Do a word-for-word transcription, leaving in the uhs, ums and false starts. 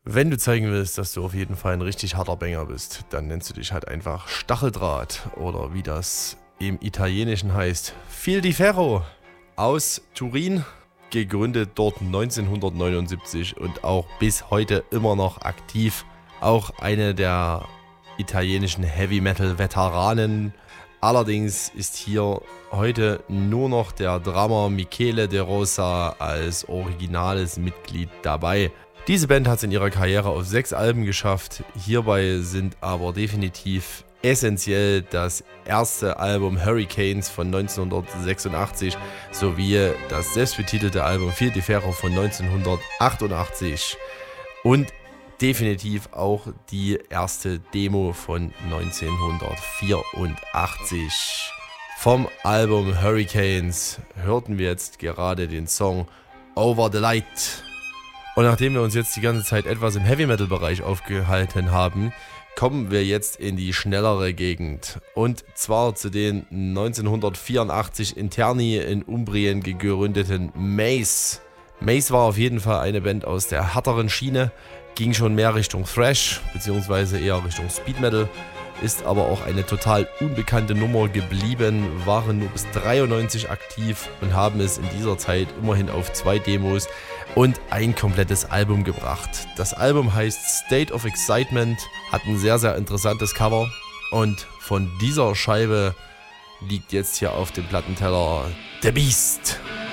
Wenn du zeigen willst, dass du auf jeden Fall ein richtig harter Banger bist, dann nennst du dich halt einfach Stacheldraht oder wie das im Italienischen heißt, Fil di Ferro aus Turin, gegründet dort neunzehnhundertneunundsiebzig und auch bis heute immer noch aktiv. Auch eine der italienischen Heavy Metal Veteranen. Allerdings ist hier heute nur noch der Drummer Michele De Rosa als originales Mitglied dabei. Diese Band hat es in ihrer Karriere auf sechs Alben geschafft. Hierbei sind aber definitiv essentiell das erste Album Hurricanes von neunzehnhundertsechsundachtzig sowie das selbstbetitelte Album Fil di Ferro von neunzehnhundertachtundachtzig und definitiv auch die erste Demo von neunzehnhundertvierundachtzig. Vom Album Hurricanes hörten wir jetzt gerade den Song Over the Light. Und nachdem wir uns jetzt die ganze Zeit etwas im Heavy-Metal-Bereich aufgehalten haben, kommen wir jetzt in die schnellere Gegend. Und zwar zu den neunzehnhundertvierundachtzig in Terni in Umbrien gegründeten Mace. Mace war auf jeden Fall eine Band aus der härteren Schiene, ging schon mehr Richtung Thrash, beziehungsweise eher Richtung Speed Metal, ist aber auch eine total unbekannte Nummer geblieben, waren nur bis dreiundneunzig aktiv und haben es in dieser Zeit immerhin auf zwei Demos und ein komplettes Album gebracht. Das Album heißt State of Excitement, hat ein sehr, sehr interessantes Cover und von dieser Scheibe liegt jetzt hier auf dem Plattenteller The Beast.